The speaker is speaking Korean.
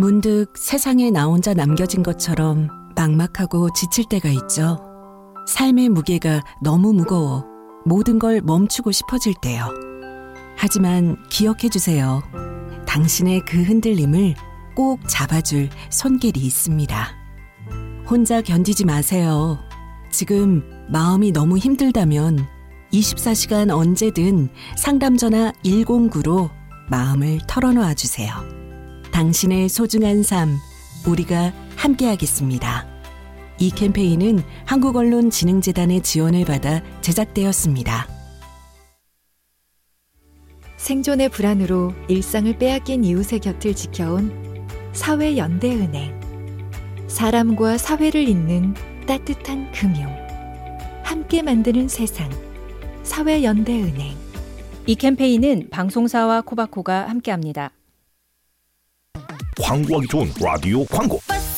문득 세상에 나 혼자 남겨진 것처럼 막막하고 지칠 때가 있죠. 삶의 무게가 너무 무거워 모든 걸 멈추고 싶어질 때요. 하지만 기억해 주세요. 당신의 그 흔들림을 꼭 잡아줄 손길이 있습니다. 혼자 견디지 마세요. 지금 마음이 너무 힘들다면 24시간 언제든 상담전화 109로 마음을 털어놓아 주세요. 당신의 소중한 삶, 우리가 함께하겠습니다. 이 캠페인은 한국언론진흥재단의 지원을 받아 제작되었습니다. 생존의 불안으로 일상을 빼앗긴 이웃의 곁을 지켜온 사회연대은행. 사람과 사회를 잇는 따뜻한 금융. 함께 만드는 세상. 사회연대은행. 이 캠페인은 방송사와 코바코가 함께합니다. 광고하기 좋은 라디오 광고.